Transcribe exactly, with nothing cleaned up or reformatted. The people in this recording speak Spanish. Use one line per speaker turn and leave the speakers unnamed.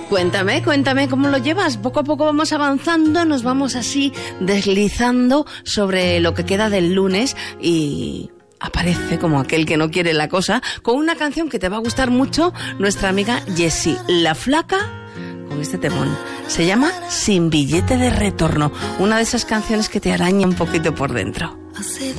Cuéntame, cuéntame cómo lo llevas. Poco a poco vamos avanzando, nos vamos así deslizando sobre lo que queda del lunes y aparece como aquel que no quiere la cosa con una canción que te va a gustar mucho, nuestra amiga Jessie, La Flaca, con este temón. Se llama Sin Billete de Retorno, una de esas canciones que te araña un poquito por dentro.
Hace